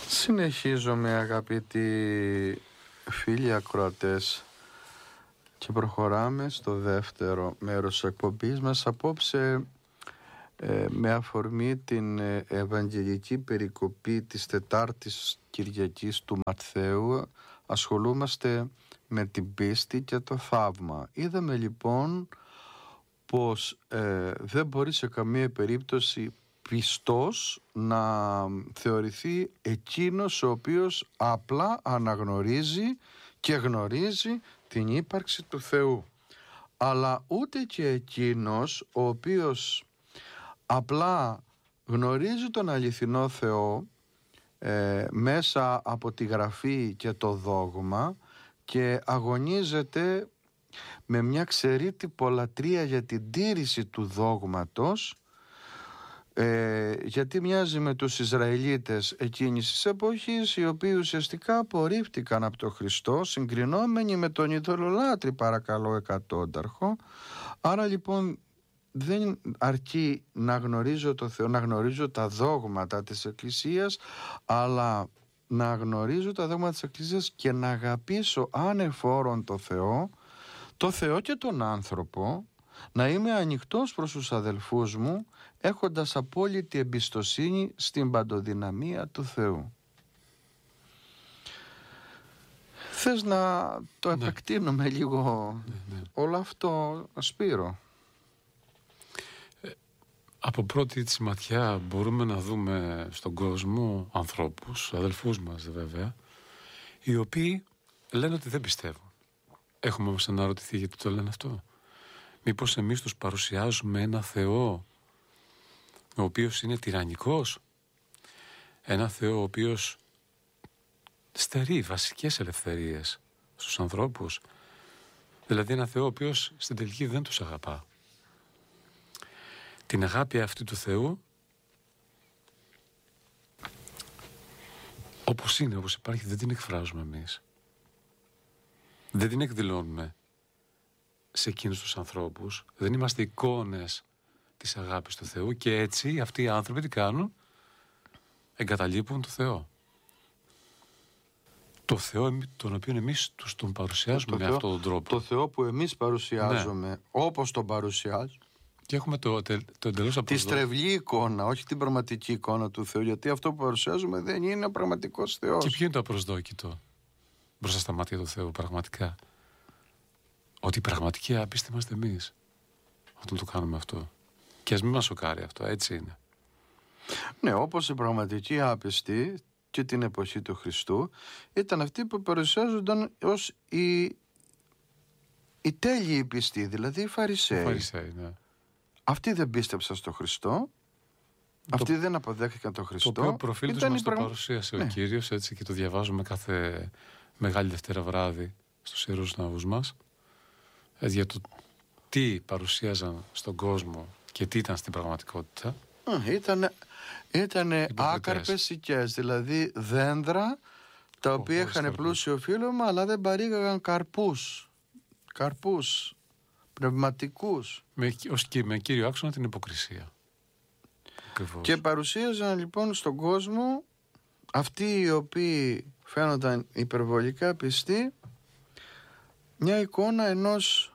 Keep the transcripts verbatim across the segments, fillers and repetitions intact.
Συνεχίζομαι, αγαπητοί φίλοι ακροατές, και προχωράμε στο δεύτερο μέρος της εκπομπής μας απόψε, ε, με αφορμή την ε, Ευαγγελική περικοπή της Τετάρτης Κυριακής του Ματθαίου. Ασχολούμαστε με την πίστη και το θαύμα. Είδαμε λοιπόν πως ε, δεν μπορεί σε καμία περίπτωση πιστός να θεωρηθεί εκείνος ο οποίος απλά αναγνωρίζει και γνωρίζει την ύπαρξη του Θεού, αλλά ούτε και εκείνος ο οποίος απλά γνωρίζει τον αληθινό Θεό ε, μέσα από τη Γραφή και το δόγμα και αγωνίζεται με μια ξερίτυπο λατρεία για την τήρηση του δόγματος, ε, γιατί μοιάζει με τους Ισραηλίτες εκείνης της εποχής, οι οποίοι ουσιαστικά απορρίφθηκαν από τον Χριστό, συγκρινόμενοι με τον ειδωλολάτρη παρακαλώ εκατόνταρχο. Άρα λοιπόν δεν αρκεί να γνωρίζω το Θεό, να γνωρίζω τα δόγματα της Εκκλησίας, αλλά να γνωρίζω τα δόγματα της Εκκλησίας και να αγαπήσω ανεφόρον το Θεό, το Θεό και τον άνθρωπο, να είμαι ανοιχτός προς τους αδελφούς μου, έχοντας απόλυτη εμπιστοσύνη στην παντοδυναμία του Θεού. Θες να το ναι. επεκτείνουμε λίγο ναι, ναι. όλο αυτό, Σπύρο? Ε, από πρώτη της ματιά μπορούμε να δούμε στον κόσμο ανθρώπους, αδελφούς μας βέβαια, οι οποίοι λένε ότι δεν πιστεύουν. Έχουμε όμως αναρωτηθεί γιατί το λένε αυτό? Μήπως εμείς τους παρουσιάζουμε ένα Θεό ο οποίος είναι τυραννικός, ένα Θεό ο οποίος στερεί βασικές ελευθερίες στους ανθρώπους, δηλαδή ένα Θεό ο οποίος στην τελική δεν τους αγαπά? Την αγάπη αυτή του Θεού, όπως είναι, όπως υπάρχει, δεν την εκφράζουμε εμείς, δεν την εκδηλώνουμε σε εκείνους τους ανθρώπους, δεν είμαστε εικόνες της αγάπης του Θεού, και έτσι αυτοί οι άνθρωποι τι κάνουν? Εγκαταλείπουν το Θεό. Το Θεό τον οποίο εμείς τους τον παρουσιάζουμε το με Θεό, αυτόν τον τρόπο. Το Θεό που εμείς παρουσιάζουμε ναι. όπως τον παρουσιάζουμε. Και έχουμε το, το, το εντελώς τη στρεβλή εικόνα, όχι την πραγματική εικόνα του Θεού, γιατί αυτό που παρουσιάζουμε δεν είναι ο πραγματικός Θεός. Και ποιο είναι το απροσδόκητο μπροστά στα μάτια του Θεού πραγματικά? Ότι η πραγματική άπιστη είμαστε εμείς όταν το κάνουμε αυτό. Και ας μην μας σοκάρει αυτό, έτσι είναι. Ναι, όπως η πραγματική άπιστη και την εποχή του Χριστού ήταν αυτοί που παρουσιάζονταν ως οι, οι τέλειοι πιστοί, δηλαδή οι Φαρισαίοι. Οι Φαρισαίοι, ναι. Αυτοί δεν πίστεψαν στο Χριστό, το, αυτοί δεν αποδέχτηκαν τον Χριστό. Το οποίο προφίλ τους μας πραγμα... το παρουσίασε ναι. ο Κύριος, έτσι, και το διαβάζουμε κάθε Μεγάλη Δευτέρα βράδυ στους Ιερούς Ναούς μας, έτσι, για το τι παρουσίαζαν στον κόσμο και τι ήταν στην πραγματικότητα. Ήταν, ήτανε άκαρπες οικιές, δηλαδή δέντρα τα ο, οποία είχαν πλούσιο φύλλωμα αλλά δεν παρήγαγαν καρπούς, καρπούς πνευματικούς. Με, ως και με κύριο άξονα την υποκρισία. Ακριβώς. Και παρουσίαζαν λοιπόν στον κόσμο αυτοί οι οποίοι φαίνονταν υπερβολικά πιστοί μια εικόνα ενός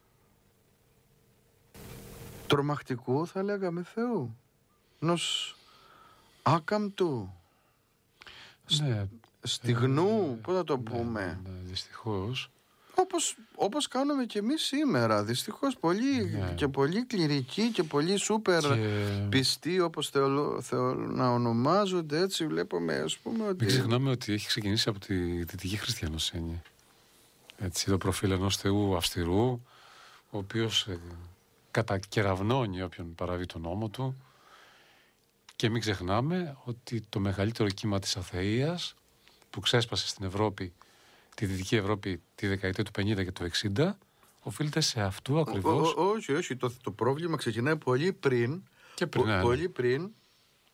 τρομακτικού, θα λέγαμε, Θεού, ενός άκαμπτου, ναι, στιγνού, ε, πώς θα το ναι, πούμε, ναι, ναι, δυστυχώς. όπως, όπως κάνουμε και εμείς σήμερα, δυστυχώς, πολύ ναι. και πολύ κληρικοί και πολύ σούπερ και... πιστοί, όπως θέλω, θέλω να ονομάζονται, έτσι βλέπουμε, ας πούμε, ότι... Μην ξεχνάμε ότι έχει ξεκινήσει από τη δυτική χριστιανοσύνη, έτσι, το προφίλ ενός Θεού αυστηρού, ο οποίος ε, κατακεραυνώνει όποιον παραβεί τον νόμο του. Και μην ξεχνάμε ότι το μεγαλύτερο κύμα της αθείας που ξέσπασε στην Ευρώπη, τη Δυτική Ευρώπη, τη δεκαετία του πενήντα και του εξήντα, οφείλεται σε αυτού ακριβώς. Όχι, όχι, το, το πρόβλημα ξεκινάει πολύ πριν, και πριν, πο, πολύ πριν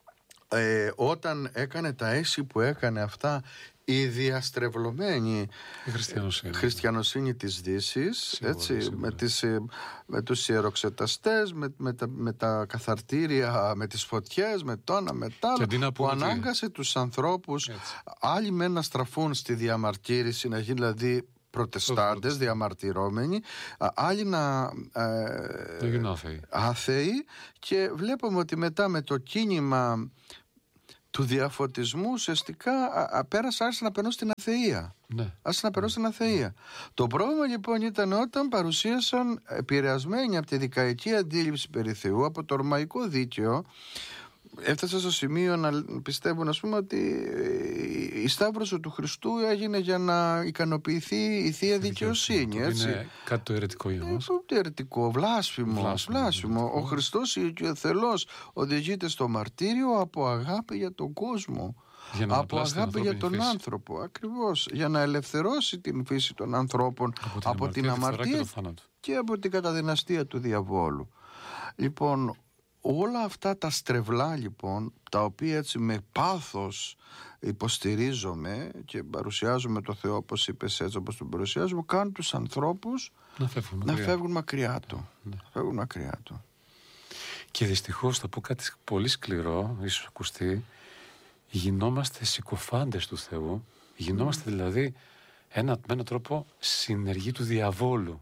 ε, όταν έκανε τα έσυ που έκανε αυτά η διαστρεβλωμένη η χριστιανοσύνη, χριστιανοσύνη της Δύσης, σίγουρα, έτσι, σίγουρα. Με, τις, με τους ιεροξεταστές, με, με, τα, με τα καθαρτήρια, με τις φωτιές, με το ένα, με τα άλλα, που ανάγκασε και... τους ανθρώπους, έτσι, άλλοι με να στραφούν στη διαμαρτύρηση, να γίνει δηλαδή προτεστάντες, διαμαρτυρώμενοι, άλλοι να ε, άθεοι, και βλέπουμε ότι μετά με το κίνημα του διαφωτισμού ουσιαστικά πέρασε, άρχισε να περνώ στην αθεία. Ναι. Άρχισε να περνώ στην αθεία. Το πρόβλημα λοιπόν ήταν όταν παρουσίασαν, επηρεασμένοι από τη δικαϊκή αντίληψη περί Θεού, από το ρωμαϊκό δίκαιο, έφτασα στο σημείο να πιστεύουν, ας πούμε, ότι η σταύρωση του Χριστού έγινε για να ικανοποιηθεί η θεία δικαιοσύνη. Έτσι. Είναι κάτι το αιρετικό για μας. Το αιρετικό, βλάσφημο. βλάσφημο, βλάσφημο. Ο Χριστός ο θελός οδηγείται στο μαρτύριο από αγάπη για τον κόσμο. Για από αγάπη για τον φύση. άνθρωπο. Ακριβώς. Για να ελευθερώσει την φύση των ανθρώπων από την, από την αμαρτία και, και από την καταδυναστία του διαβόλου. Λοιπόν, όλα αυτά τα στρεβλά λοιπόν, τα οποία έτσι με πάθος υποστηρίζομαι και παρουσιάζουμε το Θεό όπως είπες, έτσι όπως τον παρουσιάζουμε, κάνουν τους ανθρώπους να φεύγουν να μακριά, φεύγουν μακριά του. Ναι. Φεύγουν μακριά του. Και δυστυχώς θα πω κάτι πολύ σκληρό, ίσως ακουστεί, γινόμαστε συκοφάντες του Θεού, γινόμαστε mm. δηλαδή ένα, με έναν τρόπο συνεργοί του διαβόλου.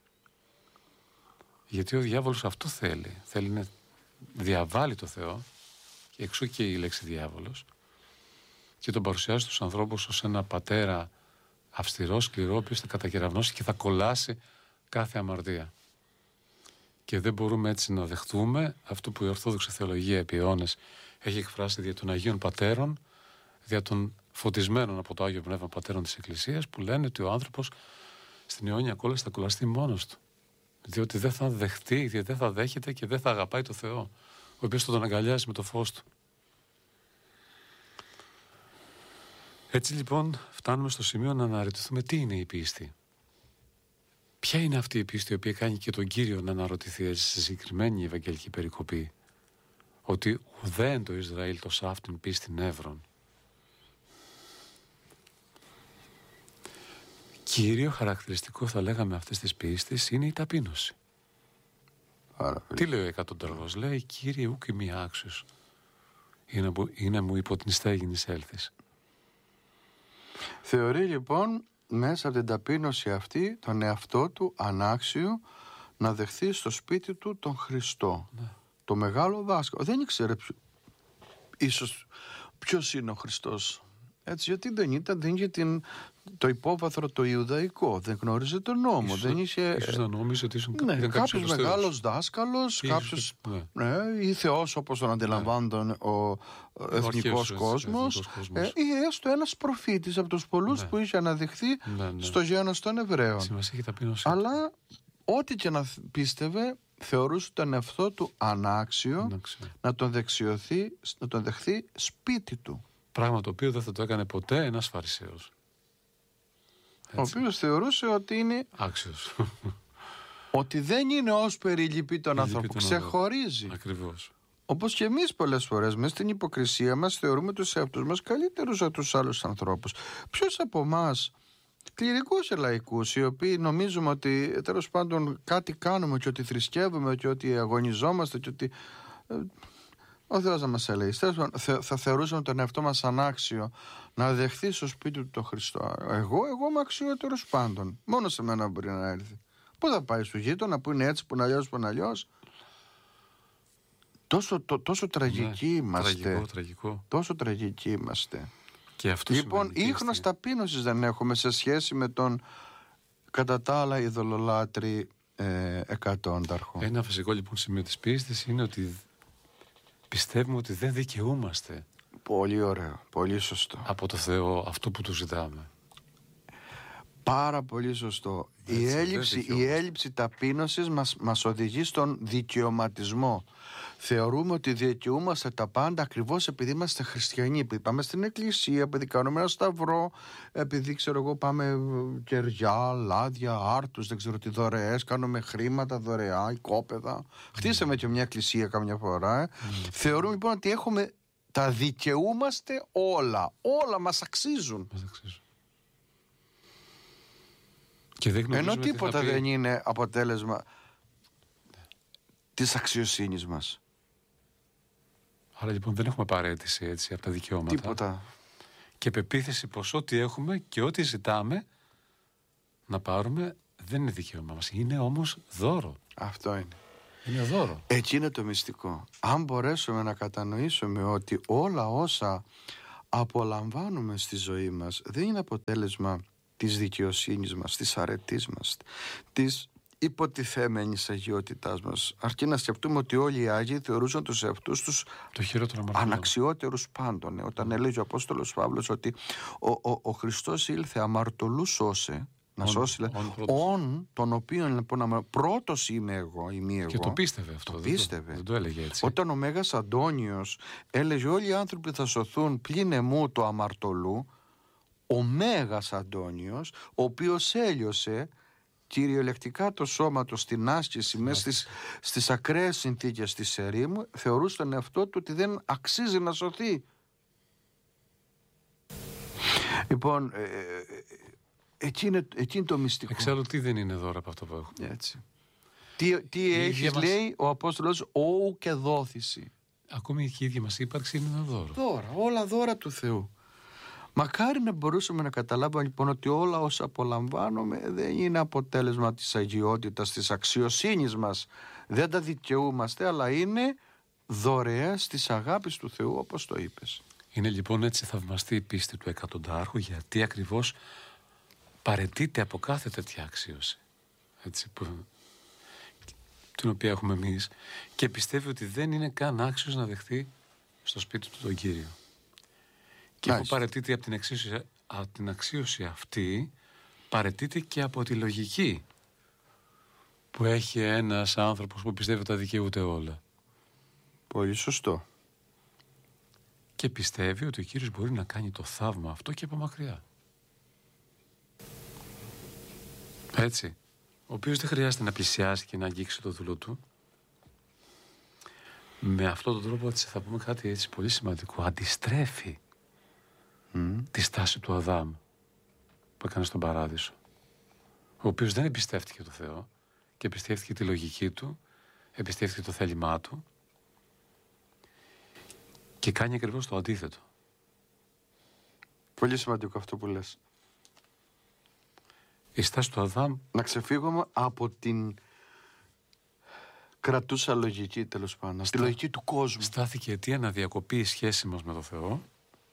Γιατί ο διάβολος αυτό θέλει, θέλει να διαβάλει το Θεό, και εξού και η λέξη διάβολος, και τον παρουσιάζει στους ανθρώπους ως ένα πατέρα αυστηρό, σκληρό, ο οποίος θα κατακεραυνώσει και θα κολλάσει κάθε αμαρτία. Και δεν μπορούμε έτσι να δεχτούμε αυτό που η Ορθόδοξη Θεολογία επί αιώνες έχει εκφράσει δια των Αγίων Πατέρων, δια των φωτισμένων από το Άγιο Πνεύμα Πατέρων της Εκκλησίας, που λένε ότι ο άνθρωπος στην αιώνια κόλαση θα κολλαστεί μόνος του. Διότι δεν θα δεχτεί, διότι δεν θα δέχεται και δεν θα αγαπάει το Θεό, ο οποίος θα τον αγκαλιάζει με το φως του. Έτσι λοιπόν φτάνουμε στο σημείο να αναρωτηθούμε τι είναι η πίστη. Ποια είναι αυτή η πίστη η οποία κάνει και τον Κύριο να αναρωτηθεί έτσι στη συγκεκριμένη Ευαγγελική περικοπή, ότι ουδέν το Ισραήλ το σάφτην πίστην εύρων. Κύριο χαρακτηριστικό θα λέγαμε αυτές τις πίστης είναι η ταπείνωση. Άρα, τι λέει ο εκατονταργός, λέει Κύριε ουκ ημί άξιος, είναι, είναι μου υπό την στέγηνης έλθεις. Θεωρεί λοιπόν μέσα από την ταπείνωση αυτή τον εαυτό του ανάξιο να δεχθεί στο σπίτι του τον Χριστό, ναι, το μεγάλο δάσκαλο. Δεν ήξερε ποιο, ίσως ποιος είναι ο Χριστός, έτσι, γιατί δεν ήταν, δεν είχε την, το υπόβαθρο το Ιουδαϊκό, δεν γνώριζε τον νόμο, ίσως, δεν είχε... Ίσως να νόμιζε ότι ήσουν ναι, κάποιος μεγάλος δάσκαλος, κάποιος, ναι. Ναι, ή Θεός όπως τον αντιλαμβάνονταν, ναι, ο, ο εθνικός κόσμος, ε, ή έστω ένας προφήτης από τους πολλούς, ναι, που είχε αναδειχθεί, ναι, ναι, στο γένος των Εβραίων. Αλλά ό,τι και να πίστευε, θεωρούσε τον εαυτό του ανάξιο, ανάξιο, να τον δεξιωθεί, να τον δεχθεί σπίτι του. Πράγμα το οποίο δεν θα το έκανε ποτέ ένας Φαρισαίος. Ο οποίος θεωρούσε ότι είναι άξιος. Ότι δεν είναι ως περιλυπή τον άνθρωπο. Ξεχωρίζει. Ακριβώς. Όπως και εμείς πολλές φορές μέσα στην υποκρισία μας θεωρούμε τους εαυτούς μας καλύτερους από τους άλλους ανθρώπους. Ποιος από εμάς, κληρικούς και λαϊκούς, οι οποίοι νομίζουμε ότι τέλος πάντων κάτι κάνουμε και ότι θρησκεύουμε και ότι αγωνιζόμαστε και ότι... Ο Θεός να μας έλεγε, θα θεωρούσαμε τον εαυτό μας ανάξιο να δεχθεί στο σπίτι του τον Χριστό. Εγώ, εγώ είμαι αξιότερος πάντων. Μόνο σε μένα μπορεί να έρθει. Πού θα πάει στο γείτονα που είναι έτσι, που είναι αλλιώς, που είναι αλλιώς. Τόσο, το, τόσο τραγικοί, ναι, είμαστε. Τραγικό, τραγικό. Τόσο τραγικοί είμαστε. Και αυτό λοιπόν, ίχνος ταπείνωσης δεν έχουμε σε σχέση με τον κατά τα άλλα ειδωλολάτρη ε, εκατόνταρχο. Ένα φυσικό λοιπόν σημείο της πίστης είναι ότι πιστεύουμε ότι δεν δικαιούμαστε. Πολύ ωραίο, πολύ σωστό. Από το Θεό αυτό που του ζητάμε. Πάρα πολύ σωστό. Έτσι, η, έλλειψη, η έλλειψη ταπείνωσης μας, μας οδηγεί στον δικαιωματισμό. Θεωρούμε ότι δικαιούμαστε τα πάντα ακριβώς επειδή είμαστε χριστιανοί, επειδή πάμε στην εκκλησία, επειδή κάνουμε ένα σταυρό, επειδή ξέρω εγώ πάμε κεριά, λάδια, άρτους, δεν ξέρω τι δωρεές, κάνουμε χρήματα δωρεά, οικόπεδα. Mm. Χτίσαμε και μια εκκλησία καμιά φορά. Ε. Mm. Θεωρούμε λοιπόν ότι έχουμε τα δικαιούμαστε όλα. Όλα μας αξίζουν. Μας αξίζουν. Και δεν Ενώ τι τίποτα πει... δεν είναι αποτέλεσμα ναι. της αξιοσύνης μας. Άρα λοιπόν δεν έχουμε παραίτηση έτσι από τα δικαιώματα. Τίποτα. Και πεποίθηση πως ό,τι έχουμε και ό,τι ζητάμε να πάρουμε δεν είναι δικαίωμα μας. Είναι όμως δώρο. Αυτό είναι. Είναι δώρο. Εκεί είναι το μυστικό. Αν μπορέσουμε να κατανοήσουμε ότι όλα όσα απολαμβάνουμε στη ζωή μας δεν είναι αποτέλεσμα της δικαιοσύνης μας, της αρετής μας, της υποτιθέμενης αγιότητάς μας. Αρκεί να σκεφτούμε ότι όλοι οι Άγιοι θεωρούσαν τους εαυτούς τους αναξιότερους πάντων. Όταν έλεγε ο Απόστολος Παύλος ότι ο, ο, ο Χριστός ήλθε αμαρτωλού σώσε, να on, σώσει, on, on, τον οποίον λοιπόν πρώτος είμαι εγώ, είμαι εγώ. Και το πίστευε αυτό. Το δεν, πίστευε. Το, δεν το έλεγε έτσι. Όταν ο Μέγας Αντώνιος έλεγε όλοι οι άνθρωποι θα σωθούν πλην εμού το αμαρτωλού, ο Μέγας Αντώνιος, ο οποίος έλειωσε κυριολεκτικά το σώμα του στην άσκηση μέσα στις, στις ακραίες συνθήκες της ερήμου, θεωρούσε τον εαυτό του ότι δεν αξίζει να σωθεί. Λοιπόν, ε, ε, εκεί, είναι, εκεί είναι το μυστικό. Εξάλλου τι δεν είναι δώρα από αυτό που έχουμε. Έτσι. Τι, τι έχεις μας... λέει ο Απόστολος, όου και δόθηση. Ακόμη και η ίδια μας ύπαρξη είναι ένα δώρο. Δώρα, όλα δώρα του Θεού. Μακάρι να μπορούσαμε να καταλάβουμε λοιπόν ότι όλα όσα απολαμβάνουμε δεν είναι αποτέλεσμα της αγιότητας, της αξιοσύνης μας. Δεν τα δικαιούμαστε, αλλά είναι δωρεές της αγάπης του Θεού, όπως το είπες. Είναι λοιπόν έτσι θαυμαστή η πίστη του εκατοντάρχου, γιατί ακριβώς παραιτείται από κάθε τέτοια αξίωση, έτσι, που, την οποία έχουμε εμείς, και πιστεύει ότι δεν είναι καν άξιος να δεχτεί στο σπίτι του τον Κύριο. Και που παραιτείται από την, αξίωση, από την αξίωση αυτή, παραιτείται και από τη λογική που έχει ένας άνθρωπος που πιστεύει ότι τα δικαιούται όλα. Πολύ σωστό. Και πιστεύει ότι ο Κύριος μπορεί να κάνει το θαύμα αυτό και από μακριά. Έτσι. Ο οποίος δεν χρειάζεται να πλησιάσει και να αγγίξει το δούλο του. Με αυτόν τον τρόπο, έτσι, θα πούμε κάτι έτσι πολύ σημαντικό. Αντιστρέφει Mm. τη στάση του Αδάμ που έκανε στον Παράδεισο, ο οποίος δεν εμπιστεύτηκε το Θεό και εμπιστεύτηκε τη λογική του, εμπιστεύτηκε το θέλημά του και κάνει ακριβώς το αντίθετο. Πολύ σημαντικό αυτό που λες. Η στάση του Αδάμ... Να ξεφύγουμε από την κρατούσα λογική, τέλος πάντων, στη λογική του κόσμου. Στάθηκε αιτία να διακοπεί η σχέση μας με το Θεό.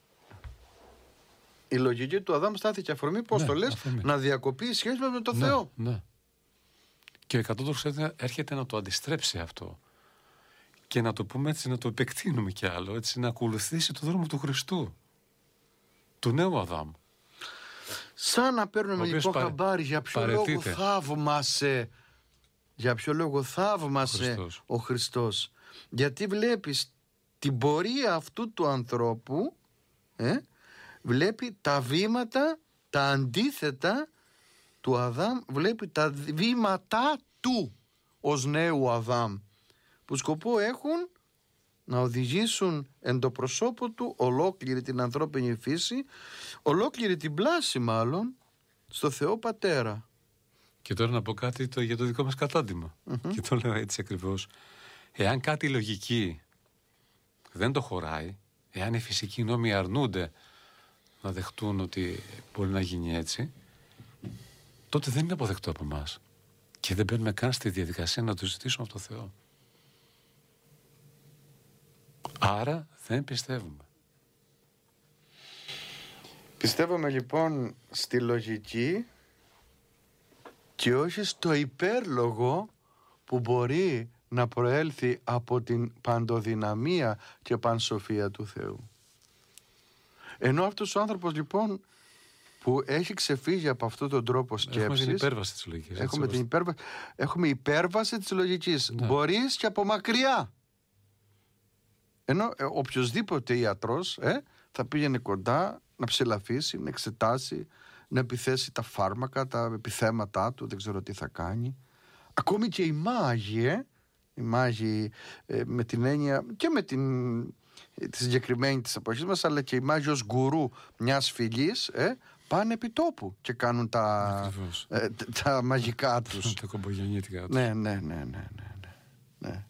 Η λογική του Αδάμ στάθηκε αφορμή, πώς ναι, το λες, αφορμή. να διακοπεί η σχέση μας με τον ναι, Θεό. Ναι. Και ο εκατόντορφος έρχεται να το αντιστρέψει αυτό. Και να το πούμε έτσι, να το επεκτείνουμε κι άλλο, έτσι, να ακολουθήσει το δρόμο του Χριστού. Του νέου Αδάμ. Σαν να παίρνουμε λοιπόν παρε... χαμπάρι για ποιο παρετείται. λόγο θαύμασε, για ποιο λόγο θαύμασε ο Χριστός. ο Χριστός. Γιατί βλέπεις την πορεία αυτού του ανθρώπου, ε, βλέπει τα βήματα, τα αντίθετα του Αδάμ, βλέπει τα βήματα του ως νέου Αδάμ, που σκοπό έχουν να οδηγήσουν εν το προσώπο του ολόκληρη την ανθρώπινη φύση, ολόκληρη την πλάση μάλλον, στο Θεό Πατέρα. Και τώρα να πω κάτι το, για το δικό μας κατάντημα. Mm-hmm. Και το λέω έτσι ακριβώς. Εάν κάτι λογική δεν το χωράει, εάν οι φυσικοί νόμοι αρνούνται να δεχτούν ότι μπορεί να γίνει έτσι, τότε δεν είναι αποδεκτό από εμάς. Και δεν μπαίνουμε καν στη διαδικασία να το ζητήσουμε από το Θεό. Άρα δεν πιστεύουμε. Πιστεύουμε λοιπόν στη λογική και όχι στο υπέρλογο που μπορεί να προέλθει από την παντοδυναμία και πανσοφία του Θεού. Ενώ αυτός ο άνθρωπος λοιπόν που έχει ξεφύγει από αυτόν τον τρόπο σκέψης, έχουμε την υπέρβαση της λογικής. Έχουμε, την υπέρβαση, έχουμε υπέρβαση της λογικής. Ναι. Μπορείς και από μακριά. Ενώ ε, οποιοσδήποτε ιατρός ε, θα πήγαινε κοντά να ψηλαφίσει, να εξετάσει, να επιθέσει τα φάρμακα, τα επιθέματά του, δεν ξέρω τι θα κάνει. Ακόμη και οι μάγοι, ε, οι μάγοι ε, με την έννοια και με την τη συγκεκριμένη της εποχής μας, αλλά και η μάγοι ως γκουρού μιας φυλής, ε, πάνε επί τόπου και κάνουν τα, ε, τα μαγικά τους. Τα κομπογιαννίτικα τους. Ναι, ναι, ναι, ναι, ναι, ναι.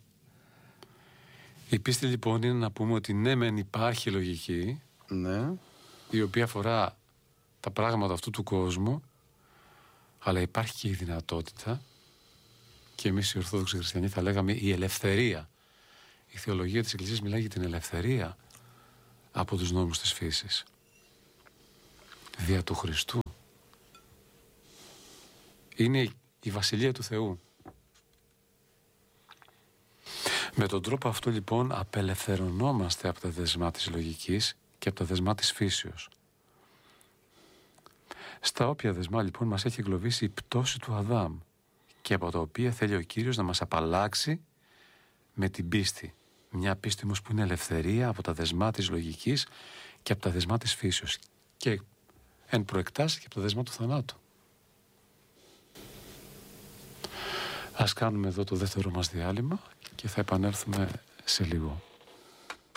Η πίστη λοιπόν είναι να πούμε ότι ναι μεν υπάρχει λογική, ναι, η οποία αφορά τα πράγματα αυτού του κόσμου, αλλά υπάρχει και η δυνατότητα, και εμείς οι Ορθόδοξοι Χριστιανοί θα λέγαμε η ελευθερία. Η θεολογία της Εκκλησίας μιλάει για την ελευθερία από τους νόμους της φύσης. Δια του Χριστού. Είναι η Βασιλεία του Θεού. Με τον τρόπο αυτό λοιπόν απελευθερωνόμαστε από τα δεσμά της λογικής και από τα δεσμά της φύσεως. Στα όποια δεσμά λοιπόν μας έχει εγκλωβίσει η πτώση του Αδάμ και από τα οποία θέλει ο Κύριος να μας απαλλάξει με την πίστη. Μια πίστη όμως που είναι ελευθερία από τα δεσμά της λογικής και από τα δεσμά της φύσεως και εν προεκτάσει και από τα δεσμά του θανάτου. Ας κάνουμε εδώ το δεύτερο μας διάλειμμα και θα επανέλθουμε σε λίγο.